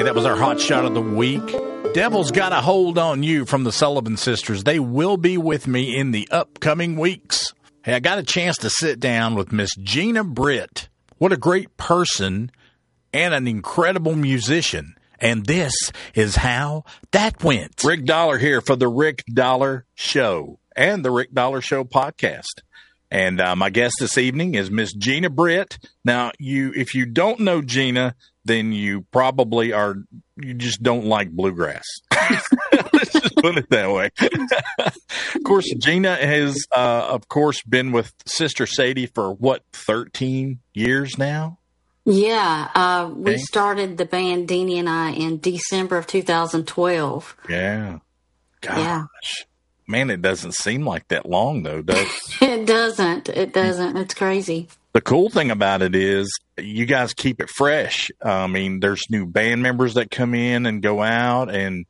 that was our hot shot of the week. Devil's Got a Hold on You from the Sullivan Sisters. They will be with me in the upcoming weeks. Hey, I got a chance to sit down with Miss Gina Britt. What a great person and an incredible musician. And this is how that went. Rick Dollar here for the Rick Dollar Show and the Rick Dollar Show podcast. And my guest this evening is Miss Gina Britt. Now, if you don't know Gina, then you probably you just don't like bluegrass. Let's just put it that way. Of course, Gina has, been with Sister Sadie for 13 years now? Yeah. We started the band, Deanie and I, in December of 2012. Yeah. Gosh. Yeah. Man, it doesn't seem like that long, though, does it? It doesn't. It's crazy. The cool thing about it is you guys keep it fresh. I mean, there's new band members that come in and go out, and,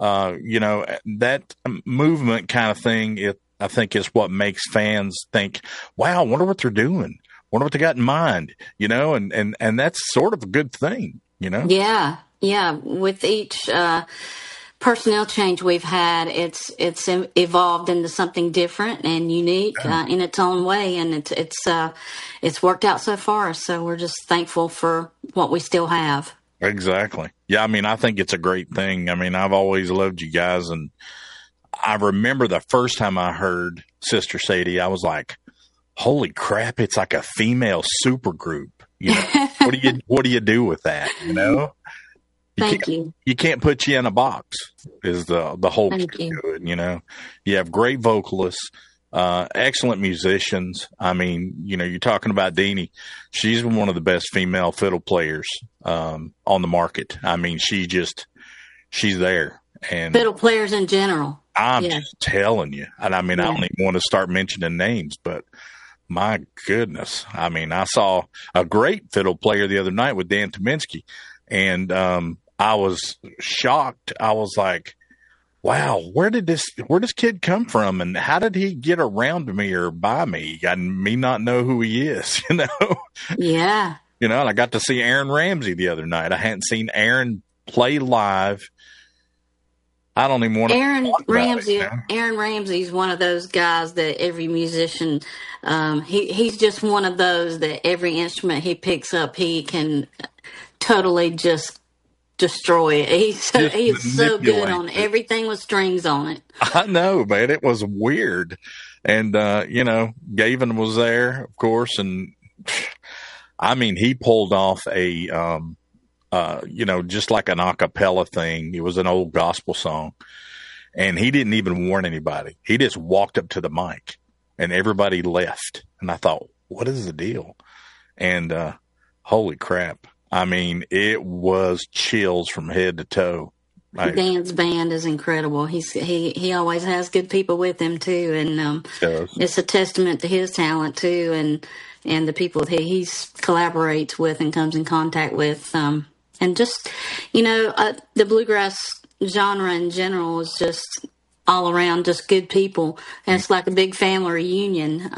that movement kind of thing, I think is what makes fans think, wow, I wonder what they're doing. Wonder what they got in mind, and that's sort of a good thing, Yeah. Yeah. With each, personnel change we've had, it's evolved into something different and unique in its own way, and it's worked out so far. So we're just thankful for what we still have. Exactly. Yeah, I mean, I think it's a great thing. I mean, I've always loved you guys, and I remember the first time I heard Sister Sadie, I was like, "Holy crap! It's like a female supergroup." What do you do with that? Thank you. You can't put you in a box is the whole key to it, You have great vocalists, excellent musicians. I mean, you're talking about Deanie. She's one of the best female fiddle players on the market. I mean, she's there. And fiddle players in general. I'm just telling you. And I mean, I don't even want to start mentioning names, but my goodness. I mean, I saw a great fiddle player the other night with Dan Tominski, and I was shocked. I was like, wow, where did this kid come from? And how did he get around me or by me and me not know who he is, Yeah. And I got to see Aaron Ramsey the other night. I hadn't seen Aaron play live. I don't even want to Aaron Ramsey's one of those guys that every musician, he's just one of those that every instrument he picks up, he can totally just destroy it. He is so good on everything with strings on it. I know, man. It was weird. And, Gavin was there, of course. And I mean, he pulled off a, just like an a cappella thing. It was an old gospel song. And he didn't even warn anybody. He just walked up to the mic and everybody left. And I thought, what is the deal? And, holy crap. I mean, it was chills from head to toe. Dan's band is incredible. He always has good people with him too, and it's a testament to his talent too, and the people that he collaborates with and comes in contact with, and just the bluegrass genre in general is just all around just good people, and it's like a big family reunion,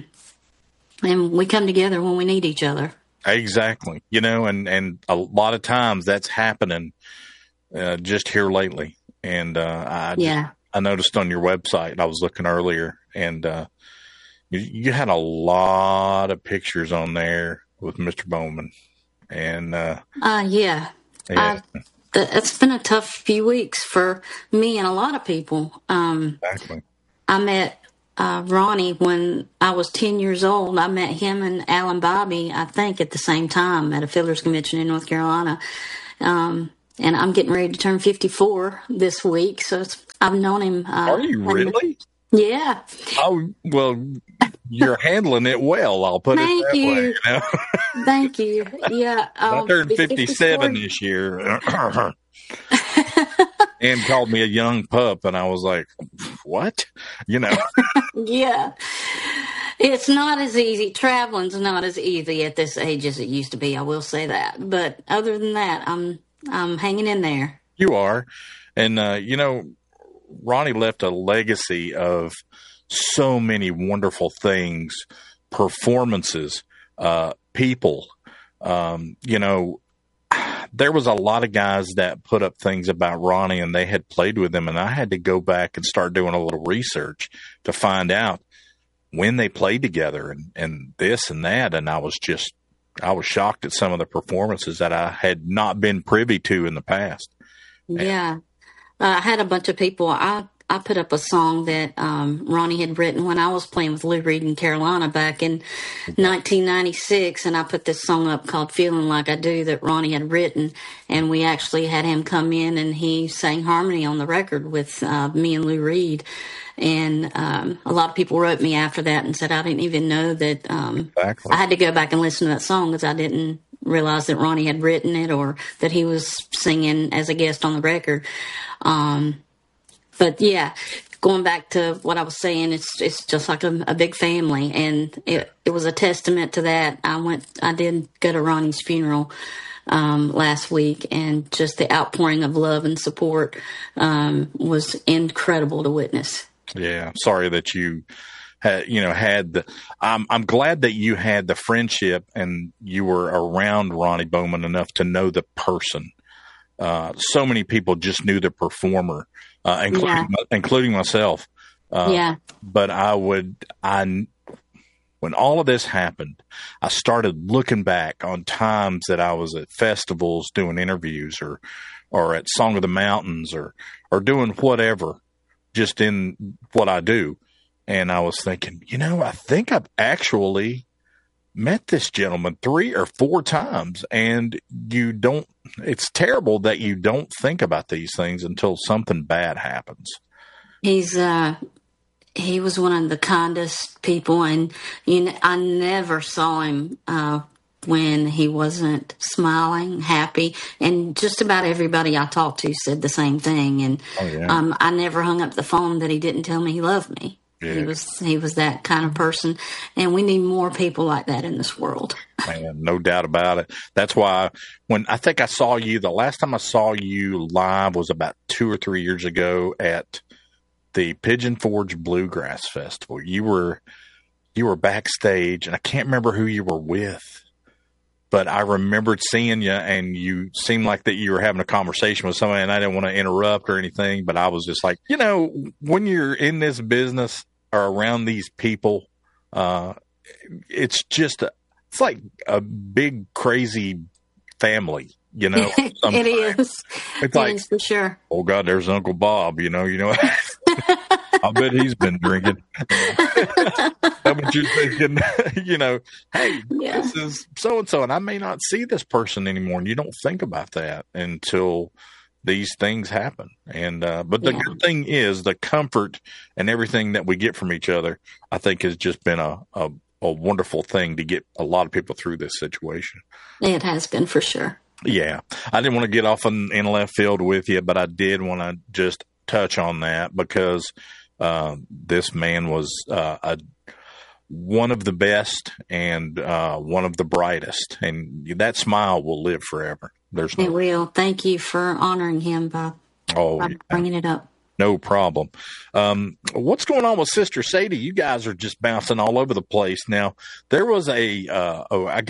and we come together when we need each other. Exactly. And a lot of times that's happening just here lately. And I noticed on your website, I was looking earlier, and you had a lot of pictures on there with Mr. Bowman. And it's been a tough few weeks for me and a lot of people. Exactly. I met Ronnie when I was 10 years old. I met him and Alan Bobby, I think, at the same time at a fiddlers convention in North Carolina. And I'm getting ready to turn 54 this week, so I've known him. Are you really? Yeah. Oh, well, you're handling it well. I'll put it that way. Thank you. Yeah. I turned 57 this year. And called me a young pup, and I was like, what? Yeah. It's not as easy. Traveling's not as easy at this age as it used to be. I will say that. But other than that, I'm hanging in there. You are. And, Ronnie left a legacy of so many wonderful things, performances, people, there was a lot of guys that put up things about Ronnie, and they had played with him, and I had to go back and start doing a little research to find out when they played together and this and that. And I was shocked at some of the performances that I had not been privy to in the past. Yeah. I had a bunch of people. I put up a song that Ronnie had written when I was playing with Lou Reed in Carolina back in 1996, and I put this song up called Feeling Like I Do that Ronnie had written, and we actually had him come in and he sang harmony on the record with me and Lou Reed. And a lot of people wrote me after that and said I didn't even know that. Exactly. I had to go back and listen to that song because I didn't realize that Ronnie had written it or that he was singing as a guest on the record. But yeah, going back to what I was saying, it's just like a big family, and it was a testament to that. I did go to Ronnie's funeral last week, and just the outpouring of love and support was incredible to witness. Yeah, sorry that you had the. I'm glad that you had the friendship and you were around Ronnie Bowman enough to know the person. So many people just knew the performer. Including myself. But when all of this happened, I started looking back on times that I was at festivals doing interviews or at Song of the Mountains or doing whatever, just in what I do. And I was thinking, I think I've actually met this gentleman 3 or 4 times, and it's terrible that you don't think about these things until something bad happens. He was one of the kindest people, and I never saw him when he wasn't smiling, happy, and just about everybody I talked to said the same thing. And I never hung up the phone that he didn't tell me he loved me. Yeah. He was that kind of person, and we need more people like that in this world. Man, no doubt about it. That's why when I think I saw you, the last time I saw you live was about 2 or 3 years ago at the Pigeon Forge Bluegrass Festival. You were backstage, and I can't remember who you were with, but I remembered seeing you, and you seemed like that you were having a conversation with somebody, and I didn't want to interrupt or anything, but I was just like, when you're in this business or around these people, it's like a big, crazy family, It is. It's like, it is for sure. Oh God, there's Uncle Bob, I bet he's been drinking. How about you thinking, hey, this is so-and-so, and I may not see this person anymore. And you don't think about that until these things happen. And, but the good thing is the comfort and everything that we get from each other, I think has just been a wonderful thing to get a lot of people through this situation. It has been for sure. Yeah. I didn't want to get off in left field with you, but I did want to just touch on that because this man was one of the best and one of the brightest, and that smile will live forever. It will. Thank you for honoring him by bringing it up. No problem. What's going on with Sister Sadie? You guys are just bouncing all over the place. Now, there was a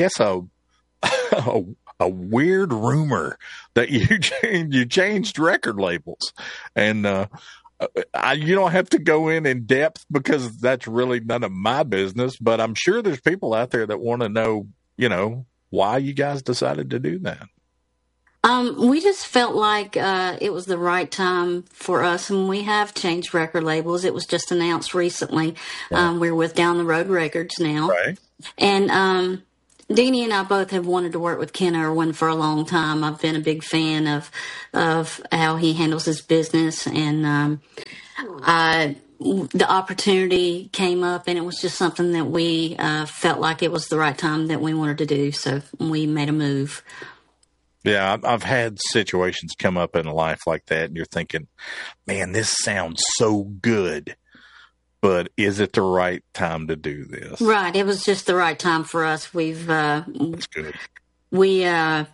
weird rumor that you changed record labels, and you don't have to go in depth because that's really none of my business. But I'm sure there's people out there that want to know, why you guys decided to do that. We just felt like it was the right time for us, and we have changed record labels. It was just announced recently. We're with Down the Road Records now. Right. And Deanie and I both have wanted to work with Ken Irwin for a long time. I've been a big fan of how he handles his business, and the opportunity came up, and it was just something that we felt like it was the right time that we wanted to do, so we made a move. Yeah, I've had situations come up in life like that, and you're thinking, man, this sounds so good, but is it the right time to do this? Right. It was just the right time for us. That's good. We, with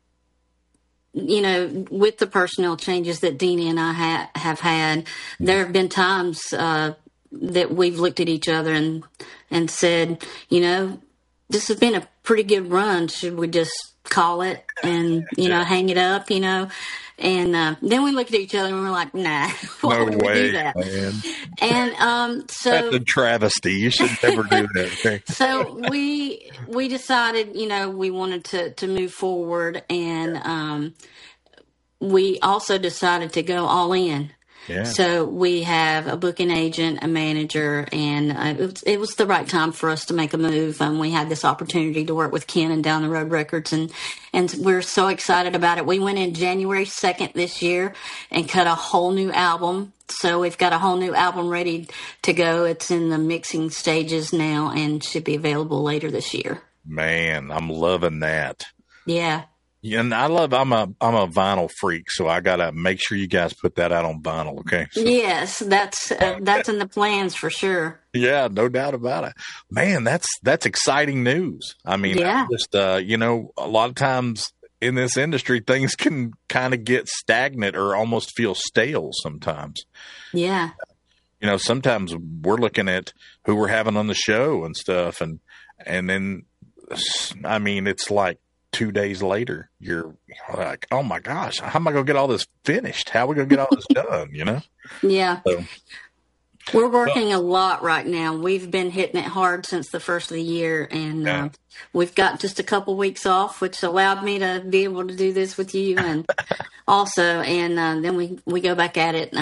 the personnel changes that Deanie and I have had, there have been times that we've looked at each other and said, this has been a pretty good run. Should we just call it and, hang it up, And then we looked at each other and we were like, nah, why No would we way, do that? man. And so that's a travesty. You should never do that. Okay? So we decided, we wanted to move forward, and we also decided to go all in. Yeah. So we have a booking agent, a manager, and it was the right time for us to make a move. And we had this opportunity to work with Ken and Down the Road Records, and we're so excited about it. We went in January 2nd this year and cut a whole new album. So we've got a whole new album ready to go. It's in the mixing stages now and should be available later this year. Man, I'm loving that. Yeah. Yeah, and I'm a vinyl freak, so I gotta make sure you guys put that out on vinyl, okay? So. Yes, that's in the plans for sure. Yeah, no doubt about it. Man, that's exciting news. I mean, yeah. Just a lot of times in this industry, things can kind of get stagnant or almost feel stale sometimes. Yeah. Sometimes we're looking at who we're having on the show and stuff, and then, I mean, it's like 2 days later, you're like, oh my gosh, how am I going to get all this finished? How are we going to get all this done? Yeah. So, we're working a lot right now. We've been hitting it hard since the first of the year, and we've got just a couple weeks off, which allowed me to be able to do this with you, and then we go back at it.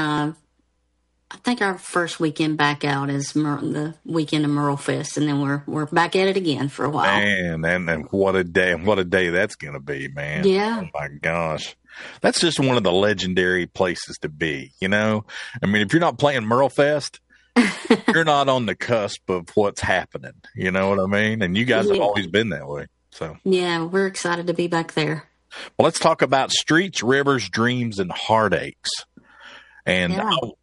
I think our first weekend back out is the weekend of Merle Fest, and then we're back at it again for a while. Man, and what a day that's going to be, man. Yeah. Oh my gosh. That's just one of the legendary places to be, I mean, if you're not playing Merle Fest, you're not on the cusp of what's happening. You know what I mean? And you guys have always been that way. So yeah, we're excited to be back there. Well, let's talk about Streets, Rivers, Dreams, and Heartaches. And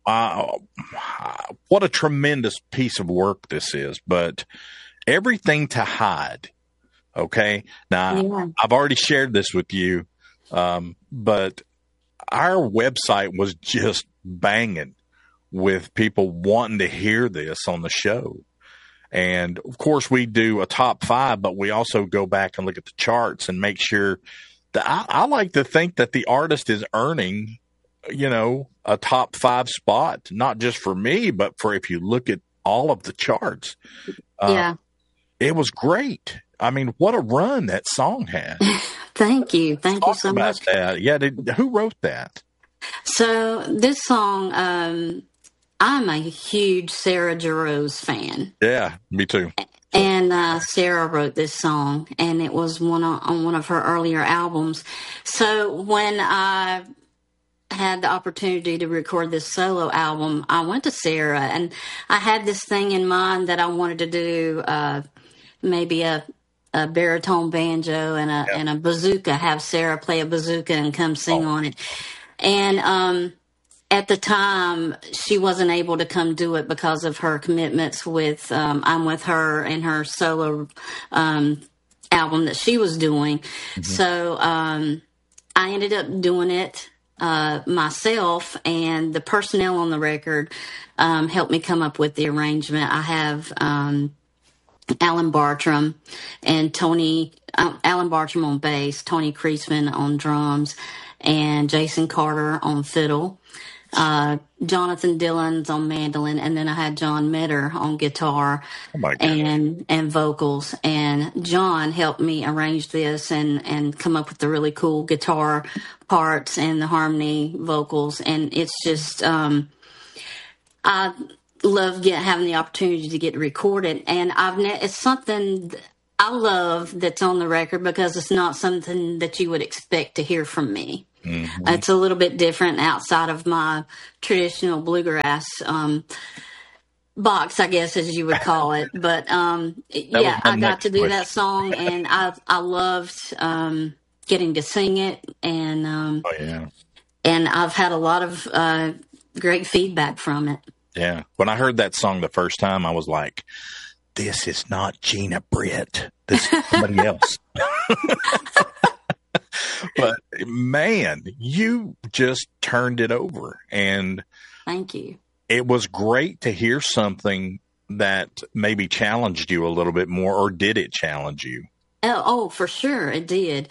what a tremendous piece of work this is. But Everything to Hide. Okay. Now, I've already shared this with you, but our website was just banging with people wanting to hear this on the show. And, of course, we do a top 5, but we also go back and look at the charts and make sure that I like to think that the artist is earning a top 5 spot, not just for me, but for if you look at all of the charts. It was great. I mean, what a run that song had. Thank you. Thank you so much. That. Yeah. Who wrote that? So this song, I'm a huge Sarah Jarosz fan. Yeah, me too. And Sarah wrote this song, and it was on one of her earlier albums. So when I had the opportunity to record this solo album, I went to Sarah, and I had this thing in mind that I wanted to do, maybe a baritone banjo and a bazooka, have Sarah play a bazooka and come sing on it. And at the time, she wasn't able to come do it because of her commitments with I'm With Her and her solo album that she was doing. Mm-hmm. So I ended up doing it myself, and the personnel on the record helped me come up with the arrangement. I have Alan Bartram and Alan Bartram on bass, Tony Kreisman on drums, and Jason Carter on fiddle. Jonathan Dillon's on mandolin, and then I had John Metter on guitar and vocals. And John helped me arrange this and come up with the really cool guitar parts and the harmony vocals. And it's just, I love having the opportunity to get recorded. And it's something I love that's on the record because it's not something that you would expect to hear from me. Mm-hmm. It's a little bit different outside of my traditional bluegrass box, I guess, as you would call it. But I got to do that song, and I loved getting to sing it, and and I've had a lot of great feedback from it. Yeah, when I heard that song the first time, I was like, "This is not Gina Britt. This is somebody else." But man, you just turned it over, and thank you. It was great to hear something that maybe challenged you a little bit more, or did it challenge you? Oh, for sure, it did.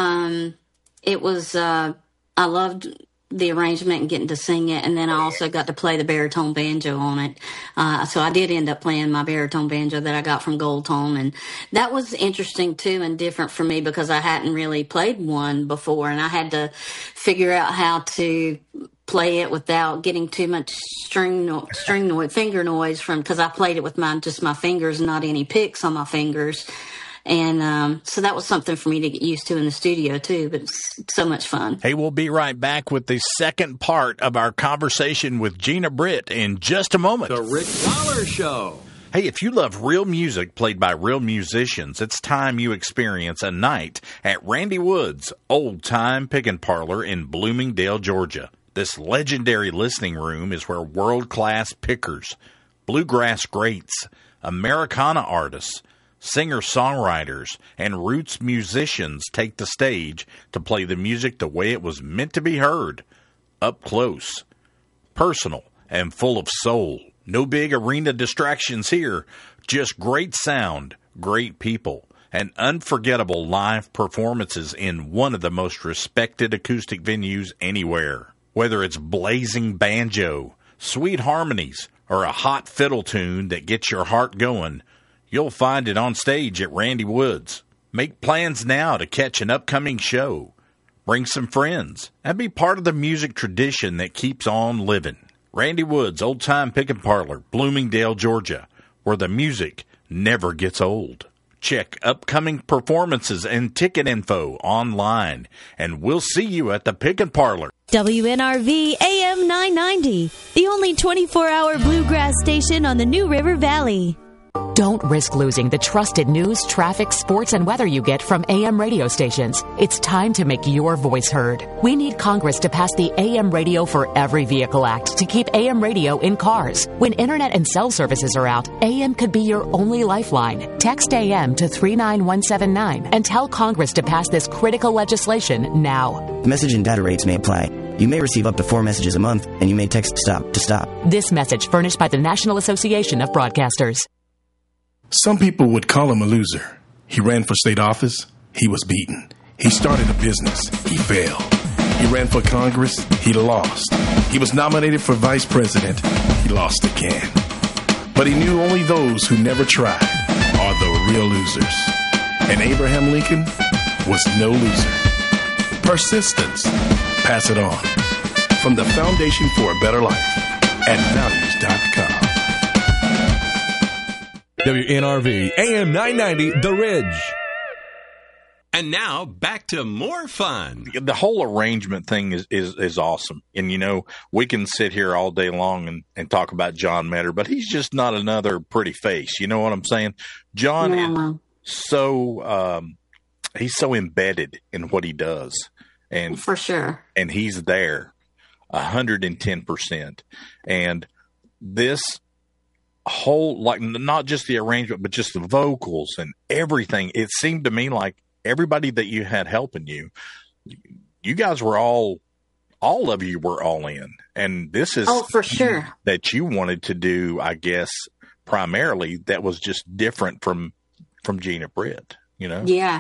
It was. I loved the arrangement and getting to sing it, and then I also got to play the baritone banjo on it. So I did end up playing my baritone banjo that I got from Gold Tone, and that was interesting too and different for me because I hadn't really played one before, and I had to figure out how to play it without getting too much finger noise from, because I played it with just my fingers, not any picks on my fingers. And so that was something for me to get used to in the studio, too, but it's so much fun. Hey, we'll be right back with the second part of our conversation with Gina Britt in just a moment. The Rick Fowler Show. Hey, if you love real music played by real musicians, it's time you experience a night at Randy Wood's Old Time Pickin' Parlor in Bloomingdale, Georgia. This legendary listening room is where world-class pickers, bluegrass greats, Americana artists, singer-songwriters, and roots musicians take the stage to play the music the way it was meant to be heard, up close, personal, and full of soul. No big arena distractions here, just great sound, great people, and unforgettable live performances in one of the most respected acoustic venues anywhere. Whether it's blazing banjo, sweet harmonies, or a hot fiddle tune that gets your heart going, you'll find it on stage at Randy Wood's. Make plans now to catch an upcoming show. Bring some friends and be part of the music tradition that keeps on living. Randy Wood's Old Time Pickin' Parlor, Bloomingdale, Georgia, where the music never gets old. Check upcoming performances and ticket info online, and we'll see you at the Pickin' Parlor. WNRV AM 990, the only 24-hour bluegrass station on the New River Valley. Don't risk losing the trusted news, traffic, sports, and weather you get from AM radio stations. It's time to make your voice heard. We need Congress to pass the AM Radio for Every Vehicle Act to keep AM radio in cars. When internet and cell services are out, AM could be your only lifeline. Text AM to 39179 and tell Congress to pass this critical legislation now. Message and data rates may apply. You may receive up to 4 messages a month, and you may text STOP to stop. This message furnished by the National Association of Broadcasters. Some people would call him a loser. He ran for state office. He was beaten. He started a business. He failed. He ran for Congress. He lost. He was nominated for vice president. He lost again. But he knew only those who never tried are the real losers. And Abraham Lincoln was no loser. Persistence. Pass it on. From the Foundation for a Better Life at values.com. WNRV AM 990, The Ridge. And now, back to more fun. The whole arrangement thing is awesome. And, you know, we can sit here all day long and talk about John Metter, but he's just not another pretty face. You know what I'm saying? John is so he's so embedded in what he does. And for sure. And he's there 110%. And this whole, like, not just the arrangement, but just the vocals and everything. It seemed to me like everybody that you had helping you, you guys were all of you were all in. And this is for sure that you wanted to do, I guess, primarily that was just different from Gina Britt, you know? Yeah.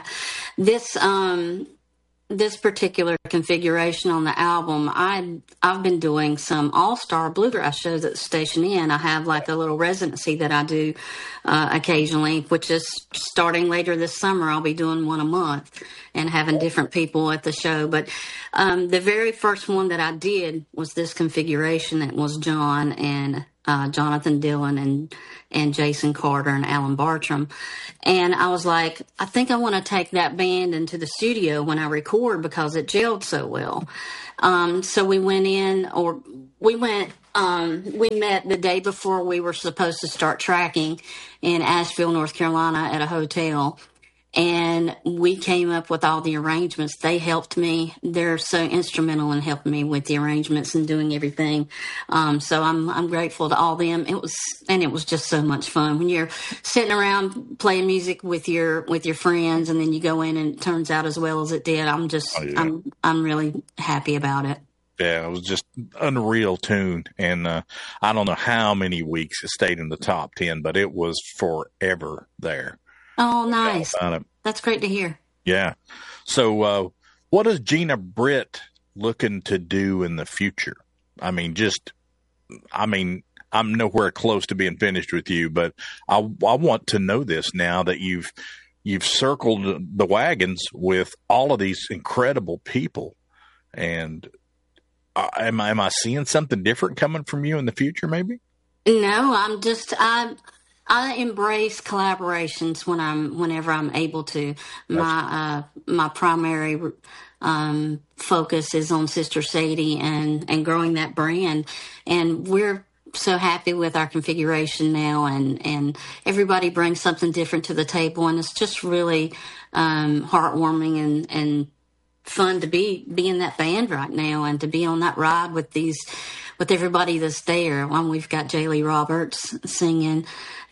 This particular configuration on the album, I've been doing some all-star bluegrass shows at the Station Inn. I have like a little residency that I do occasionally, which is starting later this summer. I'll be doing one a month and having different people at the show. But the very first one that I did was this configuration. It was John and Jonathan Dillon and Jason Carter and Alan Bartram. And I was like, I think I want to take that band into the studio when I record because it gelled so well. So we met the day before we were supposed to start tracking in Asheville, North Carolina at a hotel. And we came up with all the arrangements. They helped me. They're so instrumental in helping me with the arrangements and doing everything. So I'm grateful to all them. It was just so much fun when you're sitting around playing music with your friends, and then you go in and it turns out as well as it did. I'm really happy about it. Yeah, it was just unreal tune. And I don't know how many weeks it stayed in the top 10, but it was forever there. Oh, nice. That's great to hear. Yeah. So what is Gina Britt looking to do in the future? I mean, I'm nowhere close to being finished with you, but I want to know this now that you've circled the wagons with all of these incredible people. And am I seeing something different coming from you in the future, maybe? No, I embrace collaborations whenever I'm able to. My primary focus is on Sister Sadie and growing that brand, and we're so happy with our configuration now, and everybody brings something different to the table, and it's just really heartwarming and fun to be in that band right now and to be on that ride with everybody that's there. We've got Jaylee Roberts singing,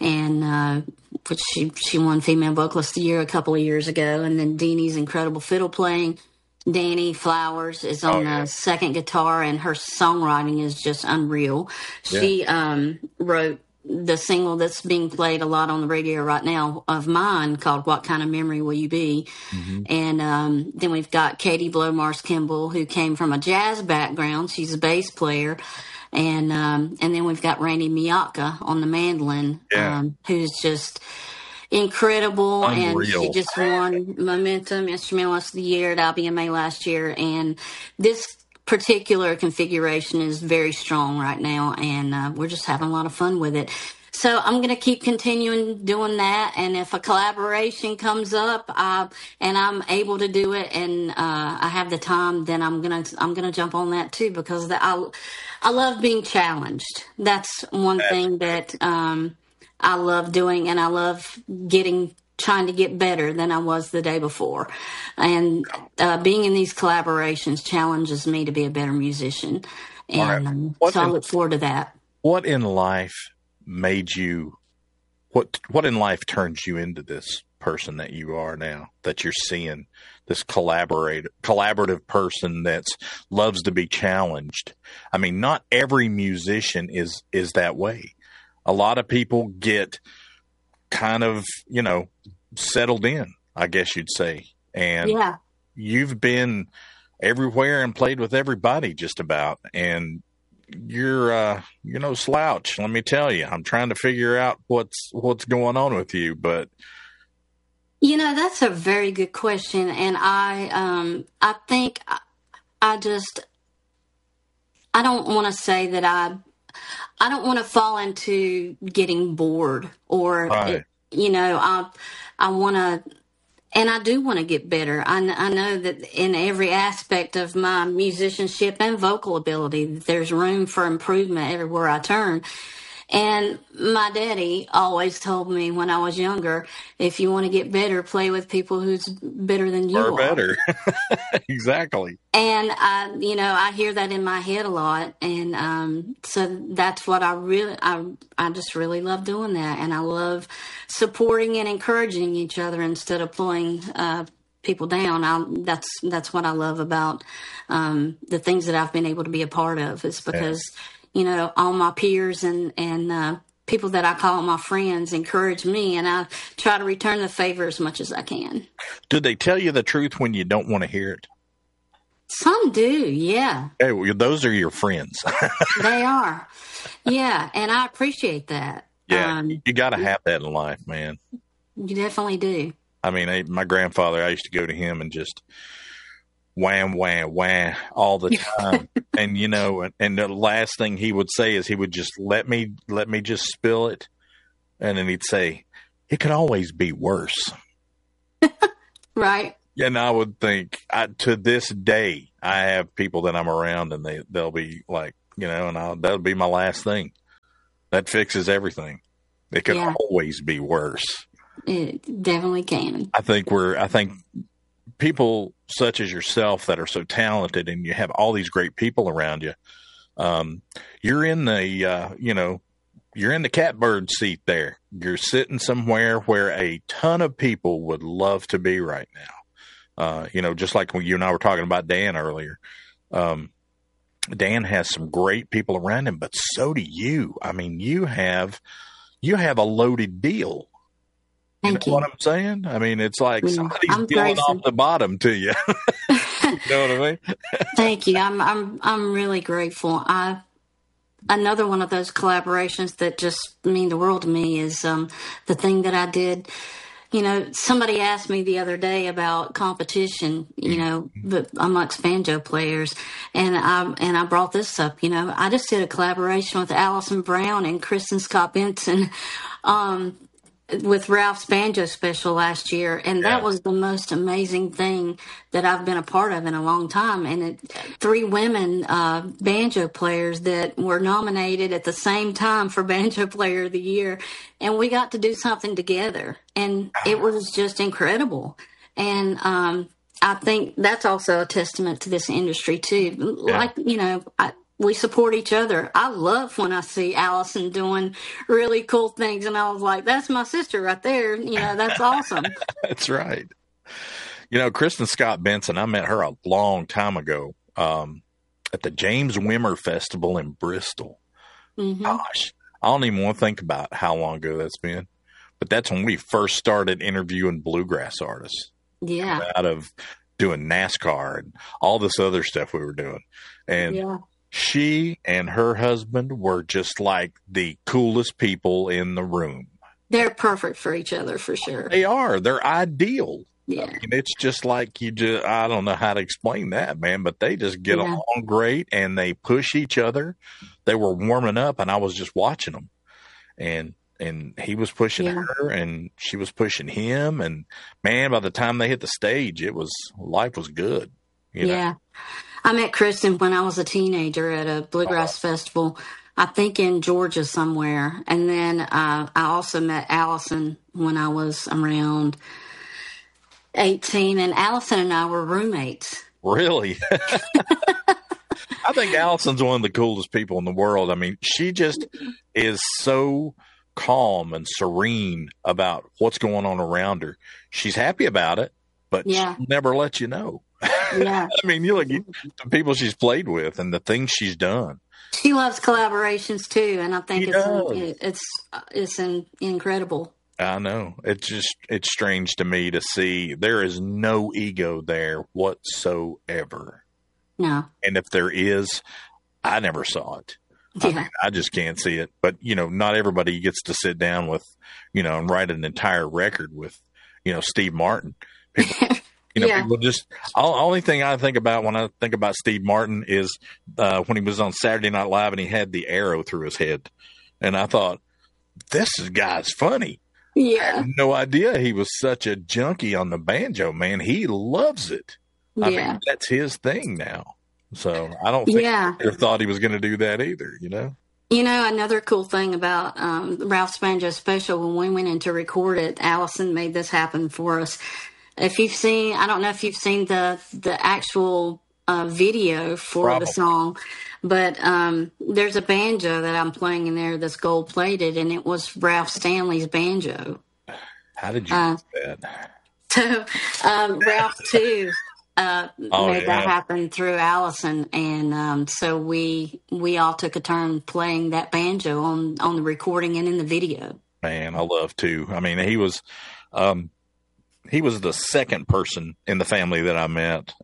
and which she won Female Vocalist of the Year a couple of years ago, and then Deanie's incredible fiddle playing. Danny Flowers is on the second guitar, and her songwriting is just unreal. Yeah. She wrote the single that's being played a lot on the radio right now of mine called What Kind of Memory Will You Be? Mm-hmm. And then we've got Katie Blow-Mars Kimball, who came from a jazz background. She's a bass player. And then we've got Randy Miaka on the mandolin, who's just incredible. Unreal. And she just won Momentum Instrumentalist of the Year at IBMA last year. And this particular configuration is very strong right now, and we're just having a lot of fun with it. So I'm going to keep continuing doing that, and if a collaboration comes up and I'm able to do it and I have the time, then I'm gonna jump on that too, because I love being challenged. That's one thing that I love doing, and I love trying to get better than I was the day before. And being in these collaborations challenges me to be a better musician. And so I look forward to that. What in life made you, what in life turns you into this person that you are now, that you're seeing this collaborative person that loves to be challenged? I mean, not every musician is that way. A lot of people get kind of, settled in, I guess you'd say. And you've been everywhere and played with everybody just about. And you're no slouch, let me tell you. I'm trying to figure out what's going on with you, but that's a very good question. And I think I don't want to say that I don't want to fall into getting bored or, I want to, and I do want to get better. I know that in every aspect of my musicianship and vocal ability, there's room for improvement everywhere I turn. And my daddy always told me when I was younger, if you want to get better, play with people who's better than you are. Better. Exactly. And I hear that in my head a lot. And so that's what I just really love doing that. And I love supporting and encouraging each other instead of pulling people down. That's what I love about the things that I've been able to be a part of, is because all my peers and people that I call my friends encourage me, and I try to return the favor as much as I can. Do they tell you the truth when you don't want to hear it? Some do, yeah. Hey, well, those are your friends. They are. Yeah, and I appreciate that. Yeah, you got to have that in life, man. You definitely do. I mean, my grandfather, I used to go to him and just wham, wham, wham all the time. And, and the last thing he would say is he would just let me just spill it. And then he'd say, it could always be worse. Right. And I would think, to this day, I have people that I'm around and they'll be like, and that'll be my last thing. That fixes everything. It could always be worse. It definitely can. I think people such as yourself that are so talented and you have all these great people around you, you're in the, you're in the catbird seat there. You're sitting somewhere where a ton of people would love to be right now. Just like when you and I were talking about Dan earlier. Dan has some great people around him, but so do you. I mean, you have a loaded deal. Thank you. What I'm saying? I mean, it's like somebody's dealing off the bottom to you. You know what I mean? Thank you. I'm really grateful. Another one of those collaborations that just mean the world to me is the thing that I did. You know, somebody asked me the other day about competition, you know, amongst banjo players, and I brought this up. You know, I just did a collaboration with Alison Brown and Kristen Scott Benson with Ralph's Banjo Special last year, and that was the most amazing thing that I've been a part of in a long time. And 3 women banjo players that were nominated at the same time for Banjo Player of the Year, and we got to do something together, and it was just incredible. And I think that's also a testament to this industry too. Like, you know, we support each other. I love when I see Allison doing really cool things, and I was like, that's my sister right there. You know, that's awesome. That's right. You know, Kristen Scott Benson, I met her a long time ago at the James Wimmer Festival in Bristol. Mm-hmm. Gosh, I don't even want to think about how long ago that's been. But that's when we first started interviewing bluegrass artists. Yeah. Out of doing NASCAR and all this other stuff we were doing. And she and her husband were just like the coolest people in the room. They're perfect for each other, for sure. They are. They're ideal. Yeah. I mean, it's just like I don't know how to explain that, man, but they just get along great, and they push each other. They were warming up, and I was just watching them. And he was pushing her, and she was pushing him. And, man, by the time they hit the stage, life was good. You know? I met Kristen when I was a teenager at a bluegrass festival, I think in Georgia somewhere. And then I also met Allison when I was around 18, and Allison and I were roommates. Really? I think Allison's one of the coolest people in the world. I mean, she just is so calm and serene about what's going on around her. She's happy about it, but she'll never let you know. Yeah. I mean, you look at the people she's played with and the things she's done. She loves collaborations too, and I think it's incredible. I know. It's strange to me to see there is no ego there whatsoever. No. And if there is, I never saw it. Yeah. I mean, I just can't see it. But, you know, not everybody gets to sit down with, you know, and write an entire record with, you know, Steve Martin. People, people just, only thing I think about when I think about Steve Martin is when he was on Saturday Night Live and he had the arrow through his head. And I thought, this guy's funny. Yeah. I had no idea he was such a junkie on the banjo, man. He loves it. I mean, that's his thing now. So I don't think he ever thought he was going to do that either, you know? You know, another cool thing about Ralph's Banjo Special, when we went in to record it, Allison made this happen for us. If you've seen, I don't know if you've seen the actual video for the song, but there's a banjo that I'm playing in there that's gold plated, and it was Ralph Stanley's banjo. How did you do that? So Ralph too made that happen through Allison, and so we all took a turn playing that banjo on the recording and in the video. Man, I love to. I mean, he was the second person in the family that I met.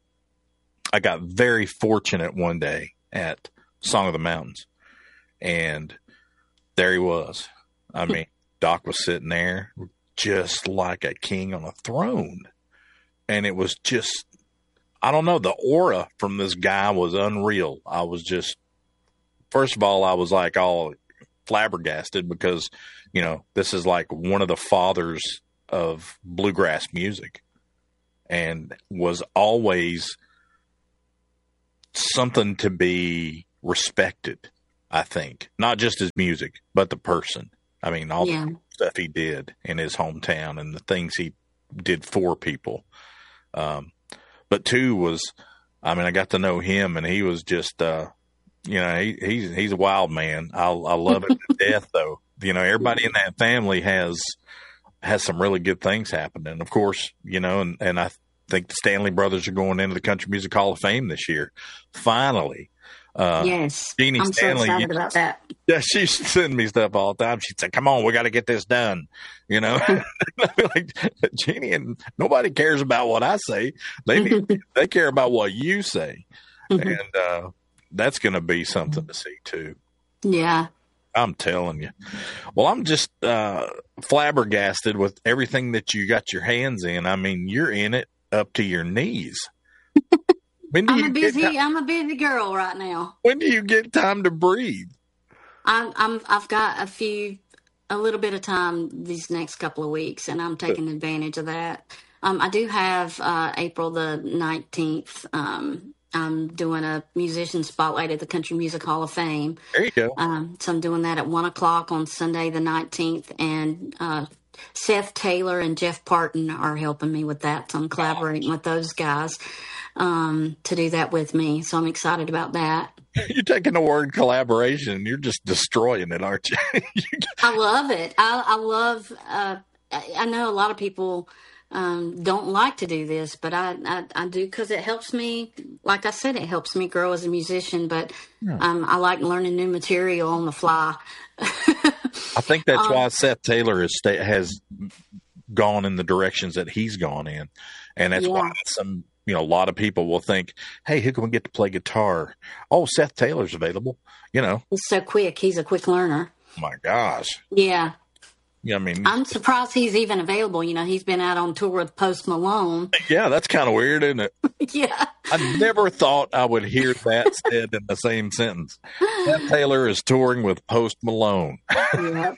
I got very fortunate one day at Song of the Mountains, and there he was. I mean, Doc was sitting there just like a king on a throne. And it was just, I don't know, the aura from this guy was unreal. I was just, first of all, I was like all flabbergasted because, you know, this is like one of the fathers of bluegrass music and was always something to be respected, I think. Not just his music, but the person. I mean, all the stuff he did in his hometown and the things he did for people. But two was, I mean, I got to know him, and he was just, you know, he's a wild man. I love it to death, though. You know, everybody in that family has some really good things happening. Of course, you know, and I think the Stanley brothers are going into the Country Music Hall of Fame this year. Finally, Yes, Jeannie I'm Stanley, so excited about that. Yeah, she sends me stuff all the time. She'd say, "Come on, we got to get this done." You know, I'd be like, Jeannie, and nobody cares about what I say. They care about what you say, and that's going to be something to see too. Yeah, I'm telling you. Well, I'm just flabbergasted with everything that you got your hands in. I mean, you're in it up to your knees. I'm a busy girl right now. When do you get time to breathe? I've got a little bit of time these next couple of weeks, and I'm taking advantage of that. I do have April the 19th. I'm doing a musician spotlight at the Country Music Hall of Fame. There you go. So I'm doing that at 1:00 on Sunday the 19th, and Seth Taylor and Jeff Parton are helping me with that. So I'm collaborating with those guys to do that with me. So I'm excited about that. You're taking the word collaboration. You're just destroying it, aren't you? I love it. I love. I know a lot of people don't like to do this, but I do because it helps me. Like I said, it helps me grow as a musician. But I like learning new material on the fly. I think that's why Seth Taylor has gone in the directions that he's gone in, and that's why a lot of people will think, "Hey, who can we get to play guitar? Oh, Seth Taylor's available." He's so quick. He's a quick learner. My gosh. Yeah. Yeah, I mean, I'm surprised he's even available. He's been out on tour with Post Malone. Yeah, that's kind of weird, isn't it? Yeah. I never thought I would hear that said in the same sentence. Seth Taylor is touring with Post Malone. Yeah.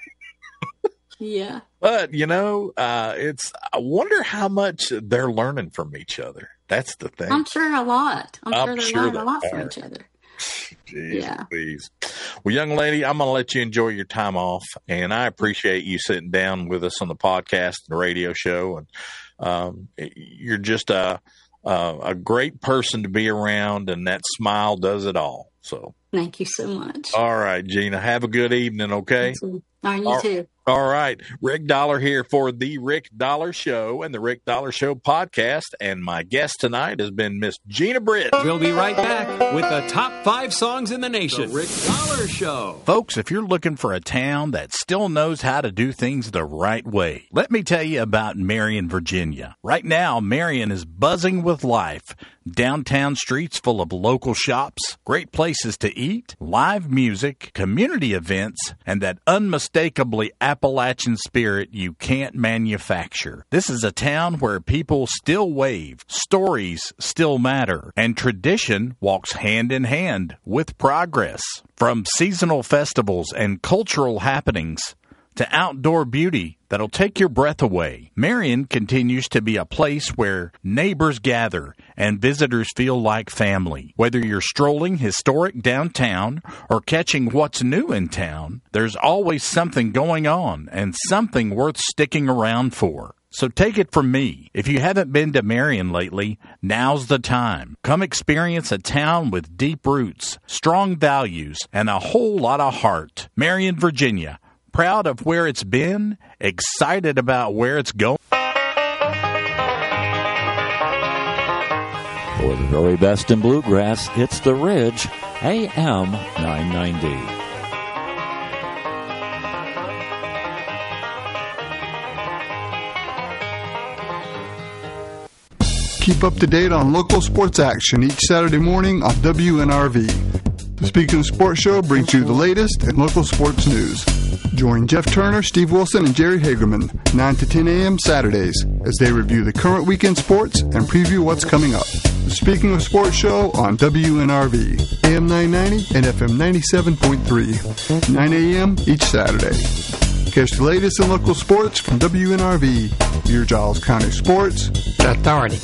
Yeah. But, I wonder how much they're learning from each other. That's the thing. I'm sure a lot. I'm sure they're learning a lot from each other. Jeez, please. Well, young lady, I'm going to let you enjoy your time off, and I appreciate you sitting down with us on the podcast and the radio show. And you're just a great person to be around, and that smile does it all. So thank you so much. All right, Gina, have a good evening. Okay. All right, you too. All right. Rick Dollar here for the Rick Dollar Show and the Rick Dollar Show podcast. And my guest tonight has been Miss Gina Britt. We'll be right back with the top 5 songs in the nation. The Rick Dollar Show. Folks, if you're looking for a town that still knows how to do things the right way, let me tell you about Marion, Virginia. Right now, Marion is buzzing with life. Downtown streets full of local shops, great places to eat, live music, community events, and that unmistakably Appalachian spirit you can't manufacture. This is a town where people still wave, stories still matter, and tradition walks hand in hand with progress. From seasonal festivals and cultural happenings to outdoor beauty that'll take your breath away, Marion continues to be a place where neighbors gather and visitors feel like family. Whether you're strolling historic downtown or catching what's new in town, there's always something going on and something worth sticking around for. So take it from me, if you haven't been to Marion lately, now's the time. Come experience a town with deep roots, strong values, and a whole lot of heart. Marion, Virginia. Proud of where it's been, excited about where it's going. For the very best in bluegrass, it's The Ridge, AM 990. Keep up to date on local sports action each Saturday morning on WNRV. The Speaking of Sports Show brings you the latest in local sports news. Join Jeff Turner, Steve Wilson, and Jerry Hagerman 9 to 10 a.m. Saturdays as they review the current weekend sports and preview what's coming up. The Speaking of Sports Show on WNRV, AM 990 and FM 97.3, 9 a.m. each Saturday. Catch the latest in local sports from WNRV, your Giles County Sports Authority.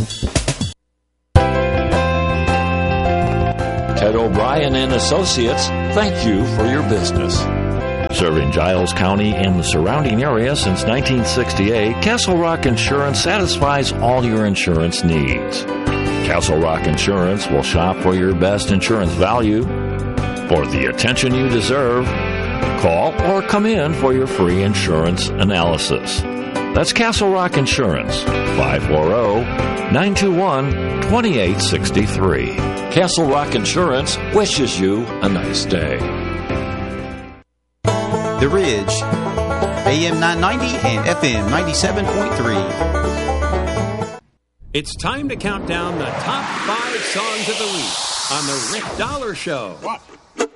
Ted O'Brien and Associates, thank you for your business. Serving Giles County and the surrounding area since 1968, Castle Rock Insurance satisfies all your insurance needs. Castle Rock Insurance will shop for your best insurance value. For the attention you deserve, call or come in for your free insurance analysis. That's Castle Rock Insurance, 540-921-2863. Castle Rock Insurance wishes you a nice day. The Ridge, AM 990 and FM 97.3. It's time to count down the top 5 songs of the week on the Rick Dollar Show. 1,